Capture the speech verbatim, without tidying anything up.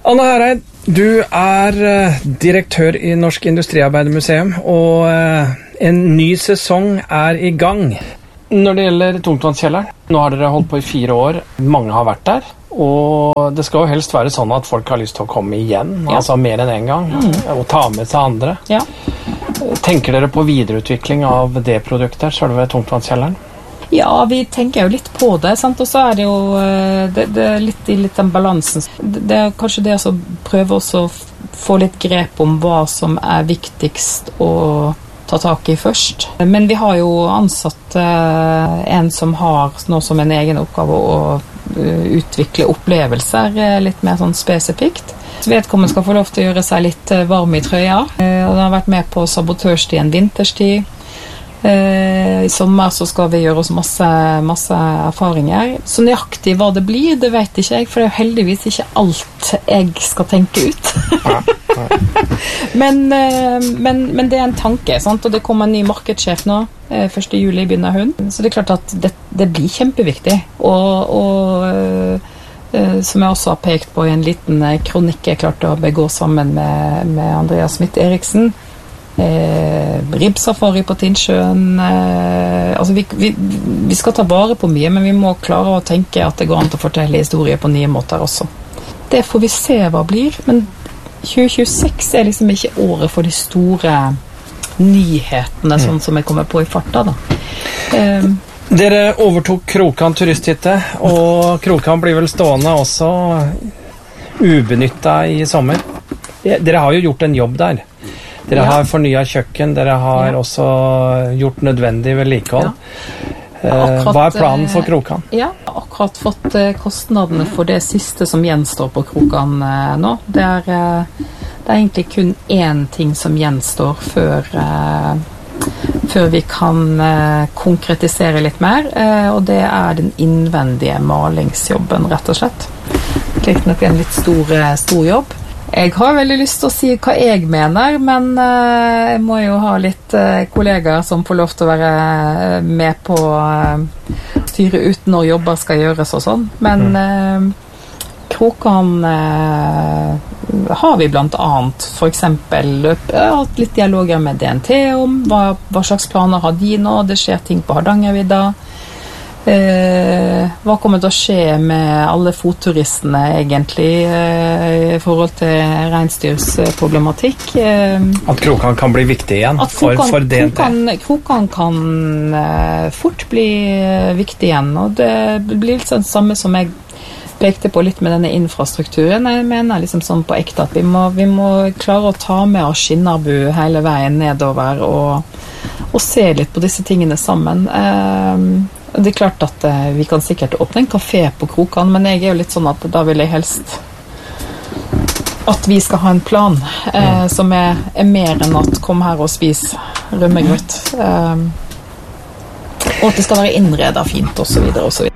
Anne Hereid, du er uh, direktør i Norsk Industriarbeidermuseum, og uh, en ny sesong er i gang. Når det gjelder Tungtvannskjelleren, nå har dere holdt på i fire år, mange har vært der, og det skal jo helst være sånn at folk har lyst til å komme igjen, ja. Altså mer enn en gang, mm. og ta med seg andre. Ja. Tenker dere på videreutvikling av det produktet, selve Tungtvannskjelleren? Ja, vi tenker jo litt på det, sant? Og så er det jo det, det er litt i litt den balansen. Det er kanskje det å prøve å få litt grep om hva som er viktigst å ta tak i først. Men vi har jo ansatt eh, en som har nå som en egen oppgave å uh, utvikle opplevelser eh, litt mer sånn spesifikt. Så vedkommende skal få lov til å gjøre seg litt varm i trøya. Eh, og den har vært med på sabotørstid en vinterstid. I sommer så skal vi gjøre oss masse, masse erfaringer. Så nøyaktig hva det blir, det vet ikke jeg, for det er jo heldigvis ikke alt jeg skal tenke ut. men, men, men det er en tanke, sant? Og det kommer en ny markedssjef nå. første juli begynner hun. Så det er klart at det, det blir kjempeviktig. Og, og som jeg også har pekt på i en liten kronikk jeg klarte å begå sammen med, med Andreas Smith-Eriksen, Eh, ribbsafari på Tinnsjøen eh, altså vi, vi, vi skal ta vare på mye, men vi må klare å tenke at det går an til å fortelle historier på nye måter også. Det får vi se hva blir, men tjue tjueseks er liksom ikke året for de store nyhetene, sånn som jeg kommer på i farta da. Eh, Dere overtok Krokan turisthytte, og Krokan blir vel stående også ubenyttet i sommer. Dere har jo gjort en jobb der. Dere ja. har fornyet kjøkken, dere har ja. også gjort nødvendig vedlikehold. Ja. Hva er planen for Krokan? Ja, akkurat fått kostnadene for det siste som gjenstår på Krokan nå. Det er, det er egentlig kun én ting som gjenstår før, før vi kan konkretisere litt mer, og det er den innvendige malingsjobben, rett og slett. Det er nok en litt stor, stor jobb. Jeg har veldig lyst til å si hva jeg mener, men uh, jeg må jo ha litt uh, kollegaer som får lov til å være med på uh, styre ut når jobber skal gjøres og sånn. Men uh, Krokan uh, har vi blant annet for eksempel løp, uh, hatt litt dialoger med D N T om hva, hva slags planer har de nå. Det skjer ting på Hardangervidda. Eh, hva kommer til å skje med alle fotturistene egentlig eh, i forhold til reinsdyrsproblematikk? Eh, at Krokan kan bli viktig igjen for, Krokan, for D N T? Krokan, Krokan kan eh, fort bli viktig igjen, og det blir litt sånn samme som jeg pekte på litt med denne infrastrukturen. Jeg mener liksom sånn på ekte at vi må, vi må klare å ta med oss Skinnarbu hele veien nedover og, og se litt på disse tingene sammen. Eh, Det er klart at uh, vi kan sikkert åpne en kafé på Krokan, men jeg er jo litt sånn at da vil jeg helst at vi skal ha en plan uh, mm. som er, er mer enn at kom her og spis rømmegrøt. Uh, og at det skal være innredet fint, og så videre, og så videre.